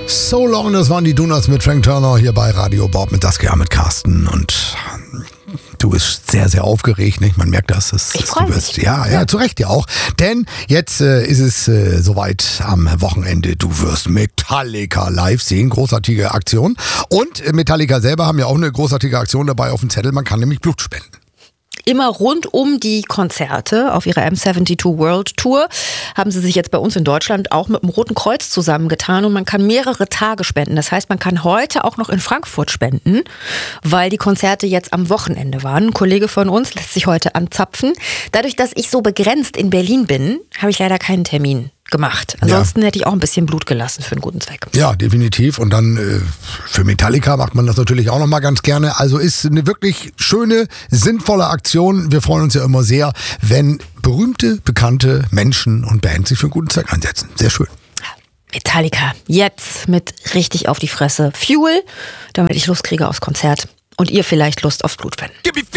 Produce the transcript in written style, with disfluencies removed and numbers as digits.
So Long, das waren die Donuts mit Frank Turner hier bei Radio Bob mit Saskia, mit Carsten und du bist sehr, sehr aufgeregt, nicht? Man merkt das. Ich freue mich. Ja, zu Recht ja auch. Denn jetzt ist es soweit am Wochenende. Du wirst Metallica live sehen. Großartige Aktion. Und Metallica selber haben ja auch eine großartige Aktion dabei auf dem Zettel. Man kann nämlich Blut spenden. Immer rund um die Konzerte auf ihrer M72 World Tour haben sie sich jetzt bei uns in Deutschland auch mit dem Roten Kreuz zusammengetan und man kann mehrere Tage spenden. Das heißt, man kann heute auch noch in Frankfurt spenden, weil die Konzerte jetzt am Wochenende waren. Ein Kollege von uns lässt sich heute anzapfen. Dadurch, dass ich so begrenzt in Berlin bin, habe ich leider keinen Termin gemacht. Ansonsten hätte ich auch ein bisschen Blut gelassen für einen guten Zweck. Ja, definitiv. Und dann für Metallica macht man das natürlich auch nochmal ganz gerne. Also ist eine wirklich schöne, sinnvolle Aktion. Wir freuen uns ja immer sehr, wenn berühmte, bekannte Menschen und Bands sich für einen guten Zweck einsetzen. Sehr schön. Metallica, jetzt mit richtig auf die Fresse. Fuel, damit ich Lust kriege aufs Konzert. Und ihr vielleicht Lust auf Blutspenden.